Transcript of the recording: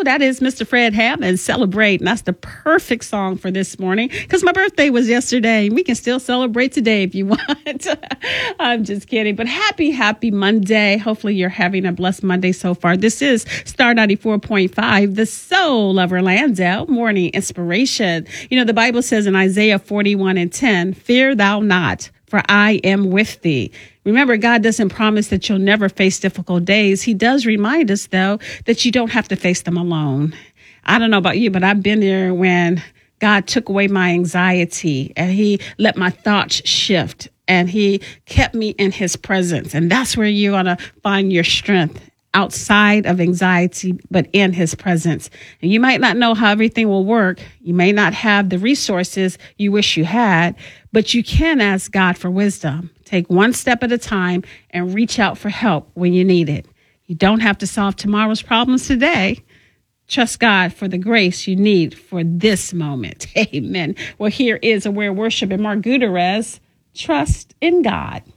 that is Mr. Fred Hammond, Celebrate. And that's the perfect song for this morning because my birthday was yesterday. We can still celebrate today if you want. I'm just kidding. But happy Monday. Hopefully you're having a blessed Monday so far. This is Star 94.5, the soul of Orlando, morning inspiration. You know, the Bible says in Isaiah 41:10, fear thou not, for I am with thee. Remember, God doesn't promise that you'll never face difficult days. He does remind us, though, that you don't have to face them alone. I don't know about you, but I've been there when God took away my anxiety and he let my thoughts shift and he kept me in his presence. And that's where you're going to find your strength, outside of anxiety, but in his presence. And you might not know how everything will work. You may not have the resources you wish you had, but you can ask God for wisdom. Take one step at a time and reach out for help when you need it. You don't have to solve tomorrow's problems today. Trust God for the grace you need for this moment. Amen. Well, here is Aware Worship and Mark Gutierrez. Trust in God.